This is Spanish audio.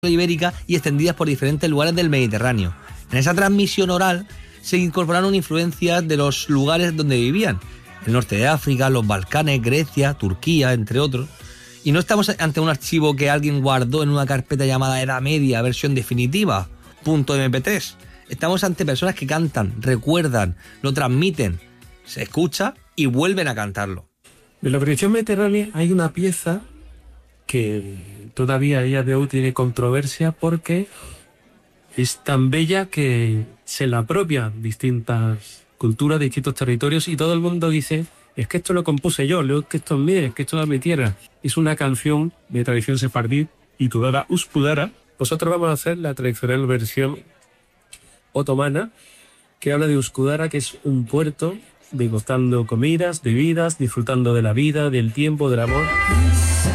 ibérica y extendidas por diferentes lugares del Mediterráneo. En esa transmisión oral se incorporaron influencias de los lugares donde vivían, el norte de África, los Balcanes, Grecia, Turquía, entre otros. Y no estamos ante un archivo que alguien guardó en una carpeta llamada Edad Media, versión definitiva, .mp3. Estamos ante personas que cantan, recuerdan, lo transmiten, se escucha y vuelven a cantarlo. De la tradición mediterránea hay una pieza que todavía a día de hoy tiene controversia porque es tan bella que se la apropian distintas culturas, distintos territorios, y todo el mundo dice: es que esto lo compuse yo, es que esto es mío, es que esto es mi tierra. Es una canción de tradición sefardí titulada Uspudara. Nosotros vamos a hacer la tradicional versión otomana, que habla de Uskudara, que es un puerto, degustando comidas, bebidas, disfrutando de la vida, del tiempo, del amor.